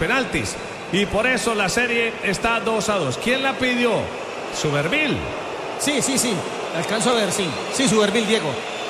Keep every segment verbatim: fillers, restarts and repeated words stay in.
penaltis. Y por eso la serie está dos a dos. ¿Quién la pidió? Suberville. Sí, sí, sí. Alcanzo a ver, sí. Sí, Suberville, Diego.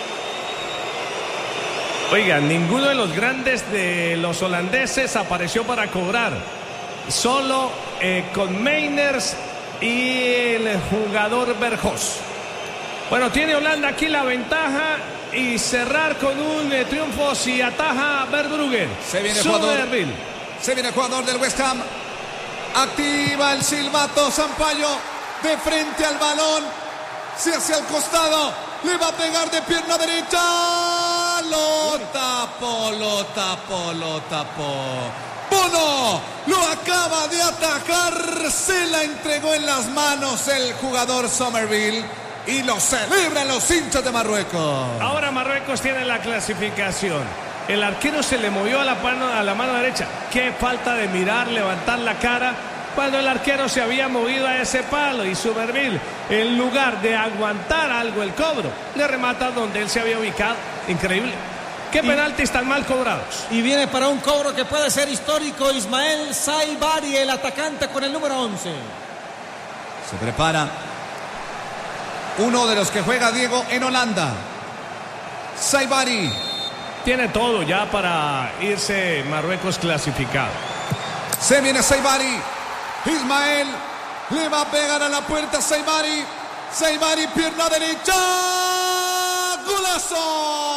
Oigan, ninguno de los grandes de los holandeses apareció para cobrar. Solo eh, con Meiners y el jugador Bergos. Bueno, tiene Holanda aquí la ventaja y cerrar con un eh, triunfo si ataja Verbruggen. Se viene el jugador. Se viene el jugador del West Ham. Activa el silbato Sampaio. De frente al balón. Se hace al costado. Le va a pegar de pierna derecha. Lo tapó, lo tapó, lo tapó. Bono lo acaba de atajar. Se la entregó en las manos el jugador Summerville. Y lo celebran los hinchas de Marruecos. Ahora Marruecos tiene la clasificación. El arquero se le movió a la mano, a la mano derecha. Qué falta de mirar, levantar la cara cuando el arquero se había movido a ese palo. Y Summerville, en lugar de aguantar algo el cobro, le remata donde él se había ubicado. Increíble. Qué y, penaltis tan mal cobrados. Y viene para un cobro que puede ser histórico Ismael Saibari, el atacante con el número once. Se prepara uno de los que juega Diego en Holanda. Saibari. Tiene todo ya para irse Marruecos clasificado. Se viene Saibari. Ismael le va a pegar a la puerta Saibari. Saibari, pierna derecha. ¡Golazo!